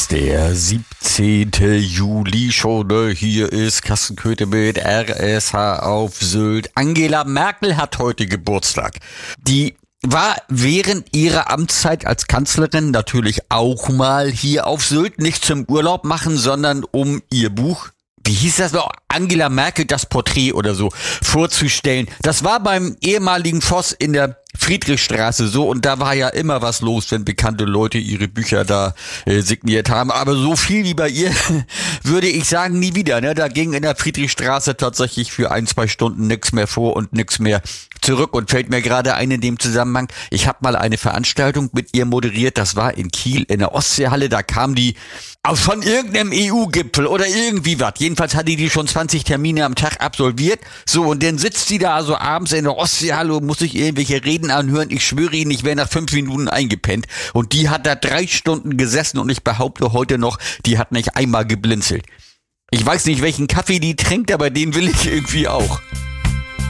ist der 17. Juli schon. Hier ist Carsten Köthe mit RSH auf Sylt. Angela Merkel hat heute Geburtstag. Die war während ihrer Amtszeit als Kanzlerin natürlich auch mal hier auf Sylt, nicht zum Urlaub machen, sondern um ihr Buch, wie hieß das noch, Angela Merkel, das Porträt oder so, vorzustellen. Das war beim ehemaligen Voss in der Friedrichstraße so, und da war ja immer was los, wenn bekannte Leute ihre Bücher da signiert haben. Aber so viel wie bei ihr würde ich sagen, nie wieder. Ne? Da ging in der Friedrichstraße tatsächlich für 1-2 Stunden nichts mehr vor und nichts mehr zurück. Und fällt mir gerade ein in dem Zusammenhang, ich habe mal eine Veranstaltung mit ihr moderiert, das war in Kiel in der Ostseehalle, da kam die von irgendeinem EU-Gipfel oder irgendwie was. Jedenfalls hatte die schon 20 Termine am Tag absolviert. So, und dann sitzt die da also abends in der Ostseehalle und muss sich irgendwelche Reden anhören. Ich schwöre Ihnen, ich wäre nach 5 Minuten eingepennt. Und die hat da 3 Stunden gesessen und ich behaupte heute noch, die hat nicht einmal geblinzelt. Ich weiß nicht, welchen Kaffee die trinkt, aber den will ich irgendwie auch.